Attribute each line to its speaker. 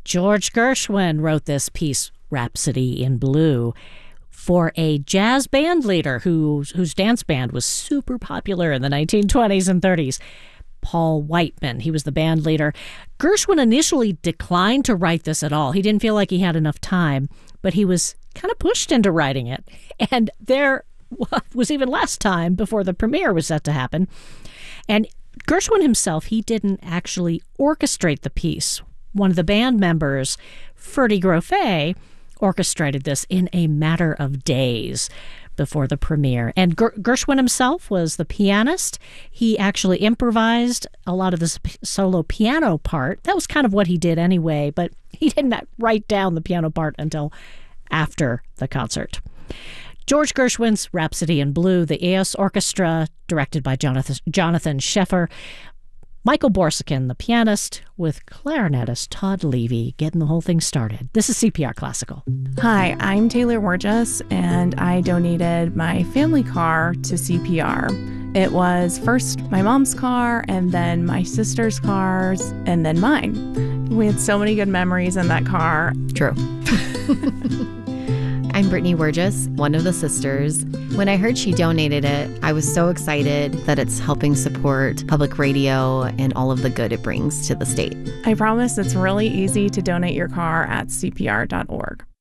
Speaker 1: George Gershwin wrote this piece, Rhapsody in Blue, for a jazz band leader whose dance band was super popular in the 1920s and 30s. Paul Whiteman. He was the band leader. Gershwin initially declined to write this at all. He didn't feel like he had enough time, but he was kind of pushed into writing it. And there was even less time before the premiere was set to happen. And Gershwin himself, he didn't actually orchestrate the piece. One of the band members, Ferdy Grofé, orchestrated this in a matter of days before the premiere. And Gershwin himself was the pianist. He actually improvised a lot of the solo piano part. That was kind of what he did anyway, but he didn't write down the piano part until after the concert. George Gershwin's Rhapsody in Blue, the Eos Orchestra, directed by Jonathan Scheffer. Michael Borsakin, the pianist, with clarinetist Todd Levy, getting the whole thing started. This is CPR Classical.
Speaker 2: Hi, I'm Taylor Wargis, and I donated my family car to CPR. It was first my mom's car, and then my sister's cars, and then mine. We had so many good memories in that car.
Speaker 3: True. I'm Brittany Wargis, one of the sisters. When I heard she donated it, I was so excited that it's helping support public radio and all of the good it brings to the state.
Speaker 2: I promise it's really easy to donate your car at CPR.org.